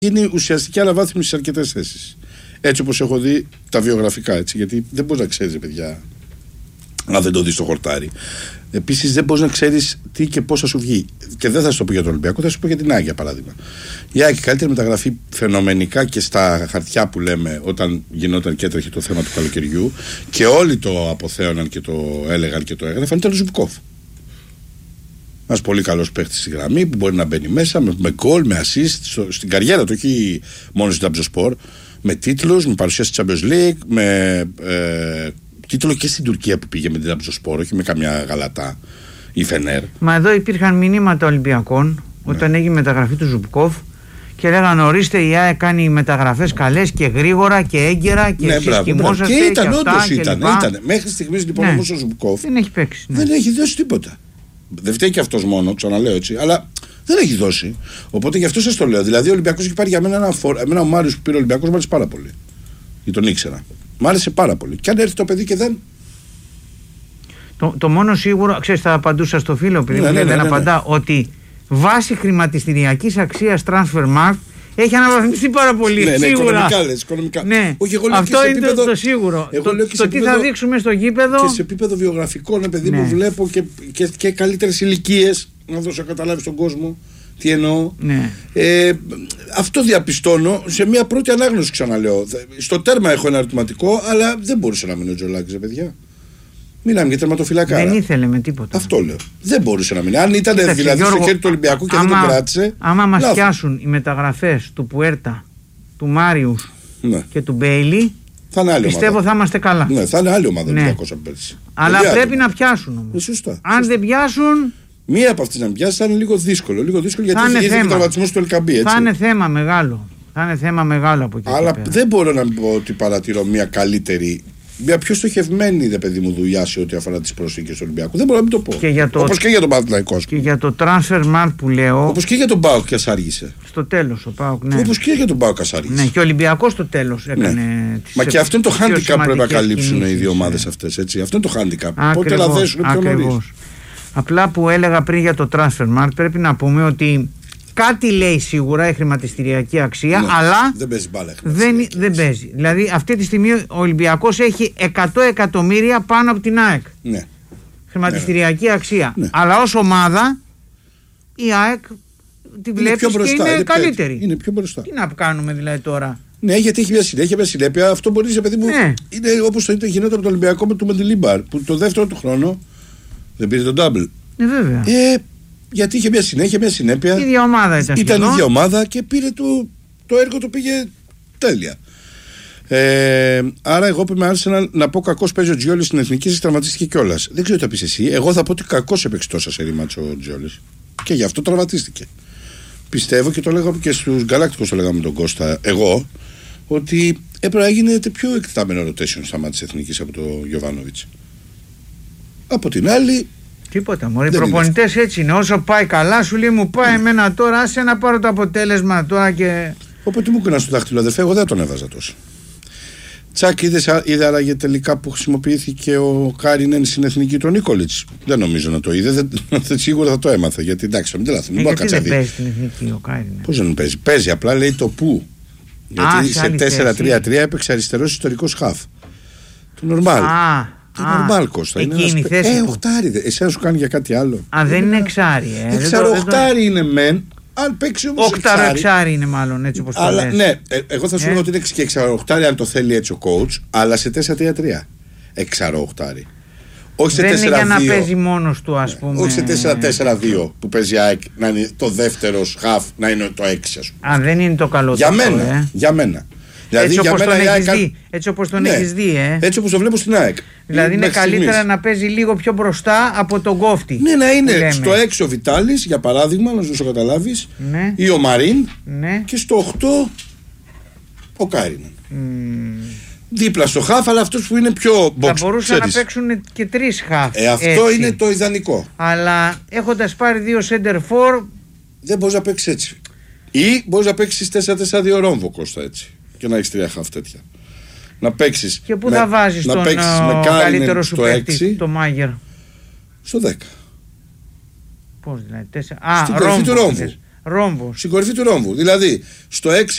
γίνει ουσιαστική αναβάθμιση σε αρκετές θέσεις. Έτσι όπως έχω δει τα βιογραφικά, έτσι, γιατί δεν μπορείς να ξέρεις, παιδιά, αν δεν το δεις στο χορτάρι. Επίσης δεν μπορείς να ξέρεις τι και πώς θα σου βγει. Και δεν θα σου το πω για τον Ολυμπιακό, θα σου πω για την ΑΕΚ, για παράδειγμα. Η ΑΕΚ καλύτερη μεταγραφή φαινομενικά και στα χαρτιά που λέμε όταν γινόταν και έτρεχε το θέμα του καλοκαιριού και όλοι το αποθέωναν και το έλεγαν και το έγραφαν, ήταν ο Ζουμπκόφ. Ένας πολύ καλός παίχτης στη γραμμή που μπορεί να μπαίνει μέσα με γκολ, με assist στην καριέρα του, όχι μόνο στην Τραμπζοσπορ, με τίτλους, με παρουσία στη Champions League, με τίτλο και στην Τουρκία που πήγε με την Τραμπζοσπορ, όχι με καμιά Γαλατά ή Φενέρ. Μα εδώ υπήρχαν μηνύματα Ολυμπιακών όταν έγινε η μεταγραφή του Ζουμπκόφ και λέγανε ορίστε η ΑΕΚ κάνει μεταγραφές καλές και γρήγορα και έγκαιρα και εσείς κοιμόσαστε και ήταν, όντως ήταν. Μέχρι στιγμής λοιπόν όμως ο Ζουμπκόφ δεν έχει παίξει. Δεν έχει δώσει τίποτα. Δεν φταίει και αυτός μόνο, ξαναλέω έτσι, αλλά δεν έχει δώσει. Οπότε γι' αυτό σας το λέω. Δηλαδή ο Ολυμπιακός έχει πάρει για μένα ο Μάριος που πήρε ο Ολυμπιακός, μου άρεσε πάρα πολύ. Ή τον ήξερα. Μ' άρεσε πάρα πολύ. Και αν έρθει το παιδί και δεν. Το μόνο σίγουρο, ξέρεις, θα απαντούσα στο φίλο επειδή δεν απαντά, ότι βάσει χρηματιστηριακής αξίας Transfermarkt έχει αναβαθμιστεί πάρα πολύ. Ναι, σίγουρα. Οικονομικά. Ναι. Όχι, εγώ λέω αυτό και σε είναι επίπεδο, το σίγουρο. Το τι θα δείξουμε στο γήπεδο. Και σε επίπεδο βιογραφικό, παιδί μου, βλέπω και καλύτερες ηλικίες. Να δώσω να καταλάβει στον κόσμο τι εννοώ. Ναι. Αυτό διαπιστώνω σε μια πρώτη ανάγνωση, ξαναλέω. Στο τέρμα έχω ένα ερωτηματικό, αλλά δεν μπορούσε να μείνει ο Τζολάκης, παιδιά. Μείναμε για τερματοφυλακάρα. Δεν ήθελε με τίποτα. Αυτό λέω. Δεν μπορούσε να μείνει. Αν ήταν δηλαδή στο χέρι του Ολυμπιακού και δεν τον κράτησε. Άμα μας πιάσουν οι μεταγραφές του Πουέρτα, του Μάριους και του Μπέιλι, πιστεύω θα είμαστε καλά. Ναι, θα είναι άλλη ομάδα Ολυμπιακός από πέρσι. Αλλά πρέπει να πιάσουν όμως. Σωστά. Αν δεν πιάσουν. Μία από αυτές να πιάσει θα είναι λίγο δύσκολο. Γιατί έχει και τραυματισμό του Ελκαμπή. Θα είναι θέμα μεγάλο. Θα είναι θέμα μεγάλο από εκεί. Αλλά δεν μπορώ να πω ότι παρατηρώ μια καλύτερη, μια πιο στοχευμένη, δε παιδί μου, δουλειά σε ό,τι αφορά τις προσθήκες του Ολυμπιακού. Δεν μπορώ να μην το πω. Όπως και για τον Παναθηναϊκό. Και για το Transfermarkt που λέω. Όπως και για τον ΠΑΟΚ και άργησε. Στο τέλος ο ΠΑΟΚ, ναι. Όπως και για τον ΠΑΟΚ άργησε. Ναι, και ο Ολυμπιακός στο τέλος έκανε. Μα και αυτό είναι το handicap που πρέπει να καλύψουν οι δύο ομάδες αυτές. Αυτό είναι το handicap. Πότε να δέσουν πιο νωρίς. Απλά που έλεγα πριν για το Transfermarkt, πρέπει να πούμε ότι κάτι λέει σίγουρα η χρηματιστηριακή αξία, αλλά δεν παίζει μπάλα. Δεν παίζει. Δηλαδή αυτή τη στιγμή ο Ολυμπιακός έχει 100 εκατομμύρια πάνω από την ΑΕΚ. Ναι. Χρηματιστηριακή αξία. Ναι. Αλλά ως ομάδα η ΑΕΚ τη βλέπεις και είναι καλύτερη. Είναι πιο μπροστά. Τι να κάνουμε δηλαδή τώρα. Ναι, γιατί έχει μια συνέπεια. Αυτό μπορεί να παιδί μου. Ναι. Είναι όπως το γινόταν με το Ολυμπιακό με το Μεντιλίμπαρ, που το δεύτερο του χρόνο δεν πήρε τον double. Βέβαια. Γιατί είχε μια συνέχεια, μια συνέπεια. Η ίδια ομάδα ήταν. Η ίδια ομάδα και πήρε το έργο, το πήγε τέλεια. Άρα, εγώ με άρεσε να πω κακός παίζει ο Τζιόλης στην εθνική, σας τραυματίστηκε κιόλας. Δεν ξέρω τι θα πεις εσύ. Εγώ θα πω ότι κακός έπαιξε τόσα σε ρήμαντς ο Τζιόλης. Και γι' αυτό τραυματίστηκε. Πιστεύω και το λέγαμε και στους Γκαλάκτικους, το λέγαμε τον Κώστα. Εγώ, ότι έπρεπε να γίνεται πιο εκτεταμένο rotation στα μάτια της εθνικής από τον Γιοβάνοβιτς. Από την άλλη. Τίποτα, μωρέ. Οι προπονητές έτσι είναι. Όσο πάει καλά, σου λέει μου πάει εμένα τώρα, άσε να πάρω το αποτέλεσμα τώρα και. Όποτε μου έκανα στο δάχτυλο, αδερφέ, εγώ δεν τον έβαζα τόσο. Τσάκ, είδε άραγε τελικά που χρησιμοποιήθηκε ο Κάρινεν στην εθνική του Νίκολιτς. Δεν νομίζω να το είδε, σίγουρα θα το έμαθε. Γιατί εντάξει, μην τρελαθούμε. Γιατί δεν παίζει στην εθνική ο Κάρινεν. Πώς δεν παίζει, παίζει, απλά λέει το που. Γιατί σε 4-3-3 έπαιξε αριστερός ιστορικός χαφ. Το νορμάλ. Το νορμάλ, Κώστα. Εκείνη θέση. Οχτάρι. Εσένα σου κάνει για κάτι άλλο. Δεν είναι εξάρι. Οχτάρι είναι μεν. Αν παίξει όμως οκτάρο εξάρι είναι μάλλον έτσι όπως το λες. Ναι, εγώ θα σου λέω ότι είναι και εξαροχτάρι αν το θέλει έτσι ο coach, αλλά σε 4-3-3. Εξαροχτάρι. Όχι σε 4-2. Δεν είναι για να παίζει μόνος του, ας πούμε. Όχι σε 4-4-2 που παίζει ΑΕΚ να είναι το δεύτερο χαφ, να είναι το 6, ας πούμε. Δεν είναι το καλό. Για μένα. Δηλαδή, έτσι όπως τον έχεις δει. Έτσι όπως το βλέπω στην ΑΕΚ. Δηλαδή είναι καλύτερα να παίζει λίγο πιο μπροστά από τον κόφτη. Ναι, να είναι στο 6 ο Βιτάλης, για παράδειγμα, να σου καταλάβεις, ή ο Μαρίν, και στο 8 ο Κάρινεν. Δίπλα στο χαφ, αλλά αυτός που είναι πιο box. Θα μπορούσαν να παίξουν και 3 χαφ. Αυτό έτσι είναι το ιδανικό. Αλλά έχοντας πάρει 2 center for, δεν μπορείς να παίξεις έτσι. Ή μπορείς να παίξεις 4-4-2 ρόμβο, Κώστα, έτσι. Και να έχεις 3 χαφ τέτοια. Να παίξεις. Και πού θα βάζεις τον καλύτερο σου παίκτη, το Μάγερ? Στο 10. Πώς δηλαδή, 4. Στην κορυφή του ρόμβου. Ρόμβος. Στην κορυφή του ρόμβου. Δηλαδή στο